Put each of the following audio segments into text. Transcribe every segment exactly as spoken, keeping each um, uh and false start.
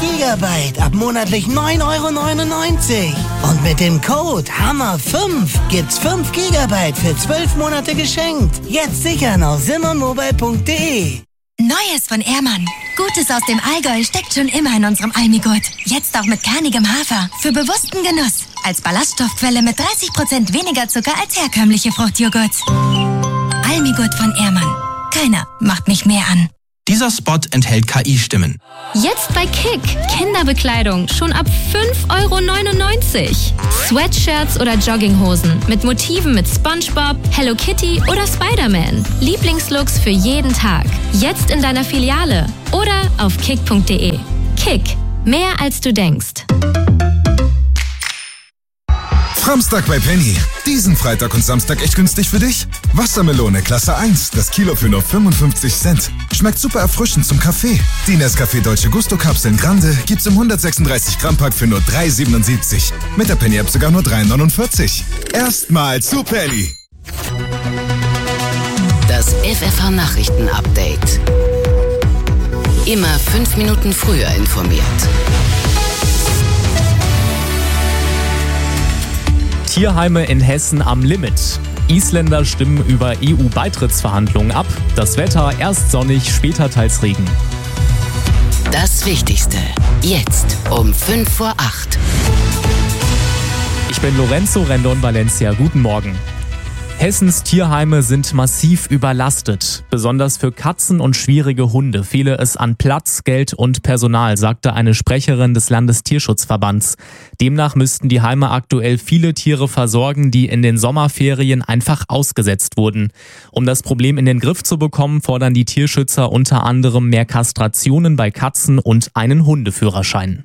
Gigabyte ab monatlich neun Euro neunundneunzig. Und mit dem Code Hammer fünf gibt's fünf Gigabyte für zwölf Monate geschenkt. Jetzt sichern auf simmermobile punkt de. Neues von Ehrmann. Gutes aus dem Allgäu steckt schon immer in unserem Almigurt. Jetzt auch mit kernigem Hafer. Für bewussten Genuss. Als Ballaststoffquelle mit dreißig Prozent weniger Zucker als herkömmliche Fruchtjoghurts. Almigurt von Ehrmann. Keiner macht mich mehr an. Dieser Spot enthält K I-Stimmen. Jetzt bei Kick. Kinderbekleidung schon ab fünf Euro neunundneunzig. Sweatshirts oder Jogginghosen mit Motiven mit SpongeBob, Hello Kitty oder Spider-Man. Lieblingslooks für jeden Tag. Jetzt in deiner Filiale oder auf kick punkt de. Kick. Mehr als du denkst. Samstag bei Penny. Diesen Freitag und Samstag echt günstig für dich? Wassermelone Klasse eins, das Kilo für nur fünfundfünfzig Cent. Schmeckt super erfrischend zum Kaffee. Die Nescafé Dolce Gusto Kapseln Grande gibt's im hundertsechsunddreißig Gramm Pack für nur drei Euro siebenundsiebzig. Mit der Penny App sogar nur drei Euro neunundvierzig. Erstmal zu Penny. Das F F H-Nachrichten-Update. Immer fünf Minuten früher informiert. Tierheime in Hessen am Limit. Isländer stimmen über E U-Beitrittsverhandlungen ab. Das Wetter erst sonnig, später teils Regen. Das Wichtigste. Jetzt um fünf vor acht. Ich bin Lorenzo Rendon Valencia. Guten Morgen. Hessens Tierheime sind massiv überlastet. Besonders für Katzen und schwierige Hunde fehle es an Platz, Geld und Personal, sagte eine Sprecherin des Landestierschutzverbands. Demnach müssten die Heime aktuell viele Tiere versorgen, die in den Sommerferien einfach ausgesetzt wurden. Um das Problem in den Griff zu bekommen, fordern die Tierschützer unter anderem mehr Kastrationen bei Katzen und einen Hundeführerschein.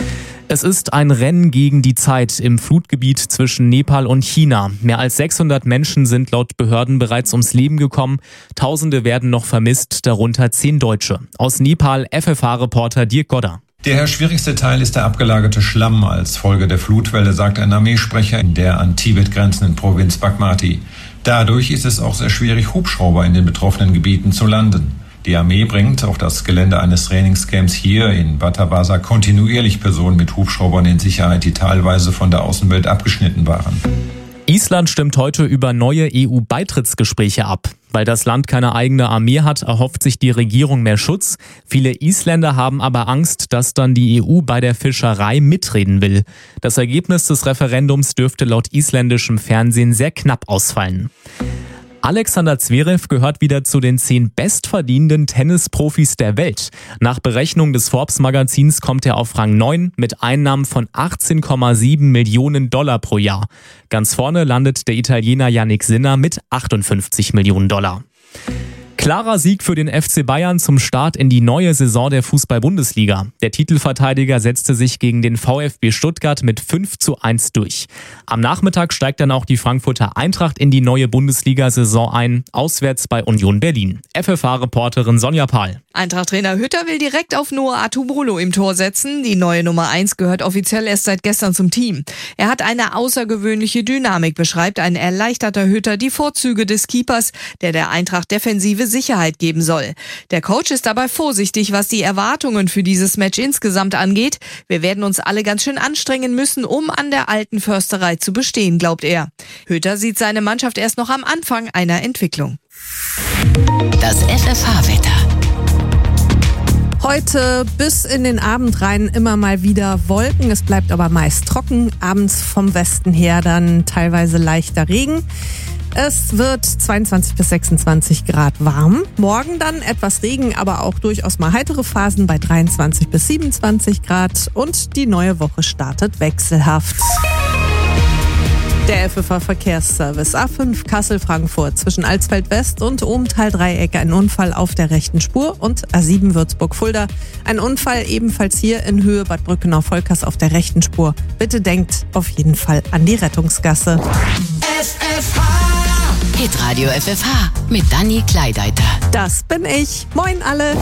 Es ist ein Rennen gegen die Zeit im Flutgebiet zwischen Nepal und China. Mehr als sechshundert Menschen sind laut Behörden bereits ums Leben gekommen. Tausende werden noch vermisst, darunter zehn Deutsche. Aus Nepal F F H-Reporter Dirk Godder. Der schwierigste Teil ist der abgelagerte Schlamm als Folge der Flutwelle, sagt ein Armeesprecher in der an Tibet grenzenden Provinz Bagmati. Dadurch ist es auch sehr schwierig, Hubschrauber in den betroffenen Gebieten zu landen. Die Armee bringt auf das Gelände eines Trainingscamps hier in Batabasa kontinuierlich Personen mit Hubschraubern in Sicherheit, die teilweise von der Außenwelt abgeschnitten waren. Island stimmt heute über neue E U-Beitrittsgespräche ab. Weil das Land keine eigene Armee hat, erhofft sich die Regierung mehr Schutz. Viele Isländer haben aber Angst, dass dann die E U bei der Fischerei mitreden will. Das Ergebnis des Referendums dürfte laut isländischem Fernsehen sehr knapp ausfallen. Alexander Zverev gehört wieder zu den zehn bestverdienenden Tennisprofis der Welt. Nach Berechnung des Forbes-Magazins kommt er auf Rang neun mit Einnahmen von achtzehn Komma sieben Millionen Dollar pro Jahr. Ganz vorne landet der Italiener Jannik Sinner mit achtundfünfzig Millionen Dollar. Klarer Sieg für den F C Bayern zum Start in die neue Saison der Fußball-Bundesliga. Der Titelverteidiger setzte sich gegen den VfB Stuttgart mit fünf zu eins durch. Am Nachmittag steigt dann auch die Frankfurter Eintracht in die neue Bundesliga-Saison ein, auswärts bei Union Berlin. F F H-Reporterin Sonja Pahl. Eintracht-Trainer Hütter will direkt auf Noah Atubolo im Tor setzen. Die neue Nummer eins gehört offiziell erst seit gestern zum Team. Er hat eine außergewöhnliche Dynamik, beschreibt ein erleichterter Hütter die Vorzüge des Keepers, der der Eintracht defensive Sicherheit geben soll. Der Coach ist dabei vorsichtig, was die Erwartungen für dieses Match insgesamt angeht. Wir werden uns alle ganz schön anstrengen müssen, um an der alten Försterei zu bestehen, glaubt er. Hütter sieht seine Mannschaft erst noch am Anfang einer Entwicklung. Das F F H-Wetter. Heute bis in den Abend rein immer mal wieder Wolken. Es bleibt aber meist trocken. Abends vom Westen her dann teilweise leichter Regen. Es wird zweiundzwanzig bis sechsundzwanzig Grad warm. Morgen dann etwas Regen, aber auch durchaus mal heitere Phasen bei dreiundzwanzig bis siebenundzwanzig Grad. Und die neue Woche startet wechselhaft. Der F F H-Verkehrsservice A fünf Kassel-Frankfurt zwischen Alsfeld West und Obenthal-Dreieck ein Unfall auf der rechten Spur und A sieben Würzburg-Fulda. Ein Unfall ebenfalls hier in Höhe Bad Brückenau-Volkers auf der rechten Spur. Bitte denkt auf jeden Fall an die Rettungsgasse. F F H Hitradio F F H mit Dani Kleideiter. Das bin ich. Moin alle.